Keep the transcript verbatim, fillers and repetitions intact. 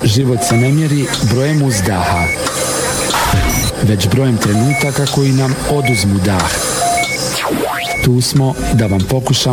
Život se ne mjeri brojem uzdaha, već brojem trenutaka koji nam oduzmu dah. Tu smo da vam pokušamo